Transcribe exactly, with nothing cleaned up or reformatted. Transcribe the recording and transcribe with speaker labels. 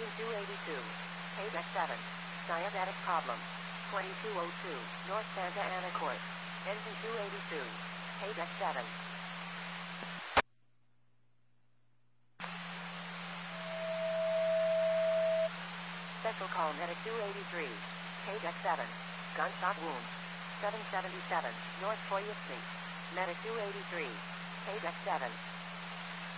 Speaker 1: Engine two eighty-two. Page X seven. Diabetic problem. twenty-two oh two. North Santa Ana Court. Engine two eighty-two. Page X seven. Special call medic two eighty-three. Page X seven. Gunshot wound. seven seventy-seven. North Poyet Street. Medic two eighty-three. Page X seven.